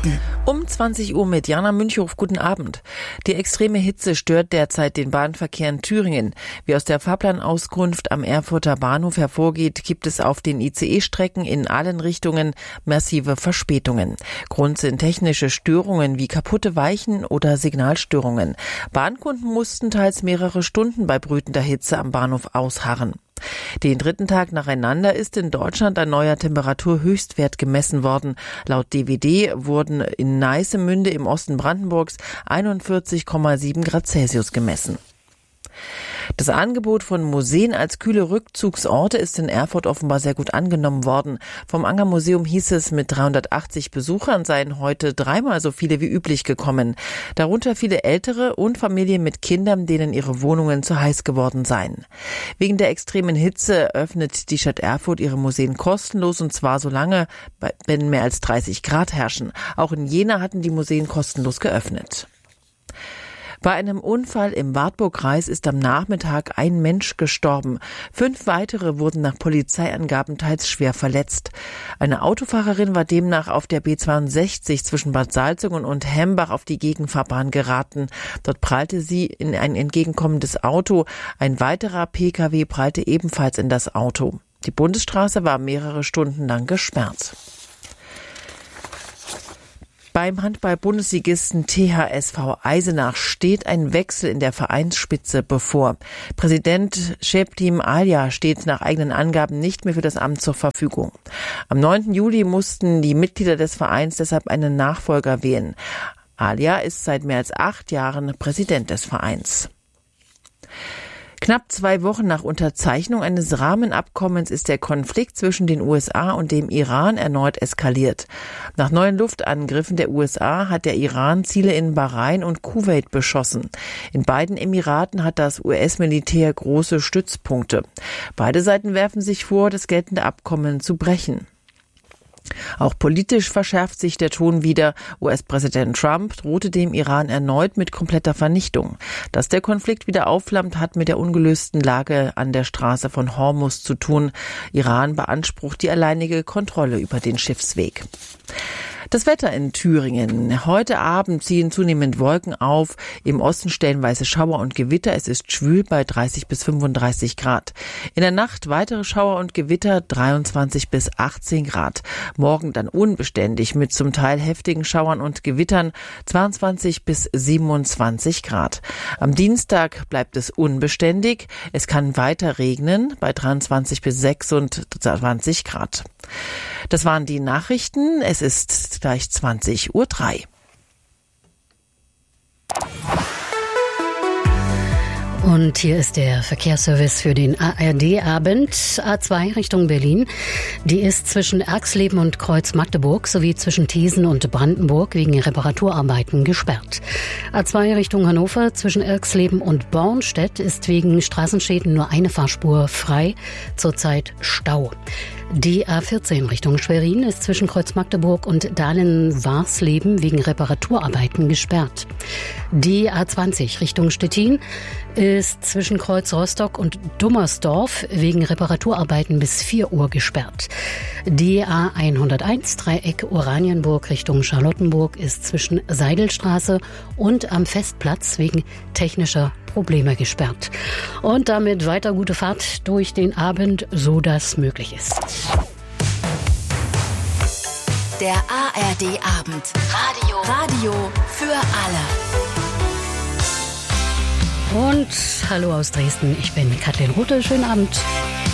Um 20 Uhr mit Jana Münchhof. Guten Abend. Die extreme Hitze stört derzeit den Bahnverkehr in Thüringen. Wie aus der Fahrplanauskunft am Erfurter Bahnhof hervorgeht, gibt es auf den ICE-Strecken in allen Richtungen massive Verspätungen. Grund sind technische Störungen wie kaputte Weichen oder Signalstörungen. Bahnkunden mussten teils mehrere Stunden bei brütender Hitze am Bahnhof ausharren. Den dritten Tag nacheinander ist in Deutschland ein neuer Temperaturhöchstwert gemessen worden. Laut DWD wurden in Neissemünde im Osten Brandenburgs 41,7 Grad Celsius gemessen. Das Angebot von Museen als kühle Rückzugsorte ist in Erfurt offenbar sehr gut angenommen worden. Vom Anger-Museum hieß es, mit 380 Besuchern seien heute dreimal so viele wie üblich gekommen. Darunter viele Ältere und Familien mit Kindern, denen ihre Wohnungen zu heiß geworden seien. Wegen der extremen Hitze öffnet die Stadt Erfurt ihre Museen kostenlos, und zwar so lange, wenn mehr als 30 Grad herrschen. Auch in Jena hatten die Museen kostenlos geöffnet. Bei einem Unfall im Wartburgkreis ist am Nachmittag ein Mensch gestorben. 5 weitere wurden nach Polizeiangaben teils schwer verletzt. Eine Autofahrerin war demnach auf der B62 zwischen Bad Salzungen und Hembach auf die Gegenfahrbahn geraten. Dort prallte sie in ein entgegenkommendes Auto. Ein weiterer Pkw prallte ebenfalls in das Auto. Die Bundesstraße war mehrere Stunden lang gesperrt. Beim Handball-Bundesligisten THSV Eisenach steht ein Wechsel in der Vereinsspitze bevor. Präsident Şebnem Alya steht nach eigenen Angaben nicht mehr für das Amt zur Verfügung. Am 9. Juli mussten die Mitglieder des Vereins deshalb einen Nachfolger wählen. Alya ist seit mehr als 8 Jahren Präsident des Vereins. Knapp 2 Wochen nach Unterzeichnung eines Rahmenabkommens ist der Konflikt zwischen den USA und dem Iran erneut eskaliert. Nach neuen Luftangriffen der USA hat der Iran Ziele in Bahrain und Kuwait beschossen. In beiden Emiraten hat das US-Militär große Stützpunkte. Beide Seiten werfen sich vor, das geltende Abkommen zu brechen. Auch politisch verschärft sich der Ton wieder. US-Präsident Trump drohte dem Iran erneut mit kompletter Vernichtung. Dass der Konflikt wieder aufflammt, hat mit der ungelösten Lage an der Straße von Hormuz zu tun. Iran beansprucht die alleinige Kontrolle über den Schiffsweg. Das Wetter in Thüringen. Heute Abend ziehen zunehmend Wolken auf. Im Osten stellenweise Schauer und Gewitter. Es ist schwül bei 30 bis 35 Grad. In der Nacht weitere Schauer und Gewitter, 23 bis 18 Grad. Morgen dann unbeständig mit zum Teil heftigen Schauern und Gewittern, 22 bis 27 Grad. Am Dienstag bleibt es unbeständig. Es kann weiter regnen bei 23 bis 26 Grad. Das waren die Nachrichten. Es ist gleich 20:03 Uhr. Und hier ist der Verkehrsservice für den ARD-Abend. A2 Richtung Berlin. Die ist zwischen Erxleben und Kreuz-Magdeburg sowie zwischen Thesen und Brandenburg wegen Reparaturarbeiten gesperrt. A2 Richtung Hannover zwischen Erxleben und Bornstedt ist wegen Straßenschäden nur eine Fahrspur frei. Zurzeit Stau. Die A14 Richtung Schwerin ist zwischen Kreuz-Magdeburg und Dahlen-Warsleben wegen Reparaturarbeiten gesperrt. Die A20 Richtung Stettin ist zwischen Kreuz Rostock und Dummersdorf wegen Reparaturarbeiten bis 4 Uhr gesperrt. Die A101 Dreieck Oranienburg Richtung Charlottenburg ist zwischen Seidelstraße und am Festplatz wegen technischer Probleme gesperrt. Und damit weiter gute Fahrt durch den Abend, so das möglich ist. Der ARD-Abend. Radio für alle. Und hallo aus Dresden, ich bin Kathleen Rothe. Schönen Abend.